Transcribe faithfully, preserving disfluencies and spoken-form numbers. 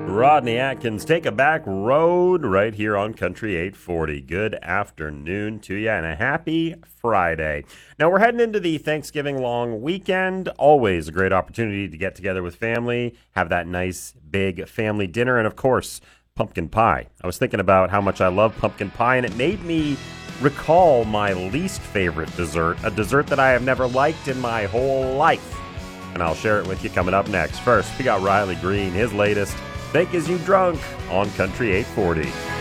Rodney Atkins, Take a Back Road, right here on Country eight forty. Good afternoon to you and a happy Friday. Now, we're heading into the Thanksgiving long weekend. Always a great opportunity to get together with family, have that nice big family dinner, and of course, pumpkin pie. I was thinking about how much I love pumpkin pie, and it made me recall my least favorite dessert, a dessert that I have never liked in my whole life. And I'll share it with you coming up next. First, we got Riley Green, his latest Fake As You Drunk on Country eight forty.